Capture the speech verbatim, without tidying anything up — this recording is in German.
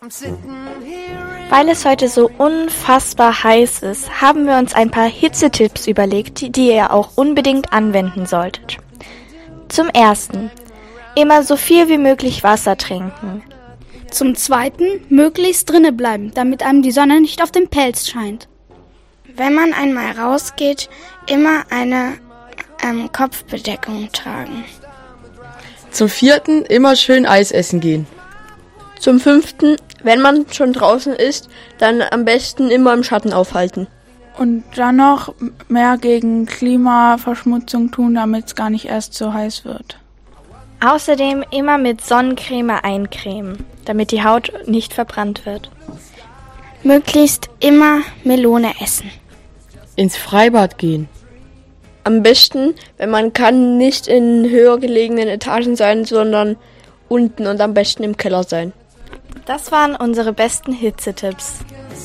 Weil es heute so unfassbar heiß ist, haben wir uns ein paar Hitzetipps überlegt, die ihr auch unbedingt anwenden solltet. Zum ersten, immer so viel wie möglich Wasser trinken. Zum zweiten, möglichst drinne bleiben, damit einem die Sonne nicht auf den Pelz scheint. Wenn man einmal rausgeht, immer eine ähm, Kopfbedeckung tragen. Zum vierten, immer schön Eis essen gehen. Zum fünften, wenn man schon draußen ist, dann am besten immer im Schatten aufhalten. Und dann noch mehr gegen Klimaverschmutzung tun, damit es gar nicht erst so heiß wird. Außerdem immer mit Sonnencreme eincremen, damit die Haut nicht verbrannt wird. Möglichst immer Melone essen. Ins Freibad gehen. Am besten, wenn man kann, nicht in höher gelegenen Etagen sein, sondern unten und am besten im Keller sein. Das waren unsere besten Hitzetipps.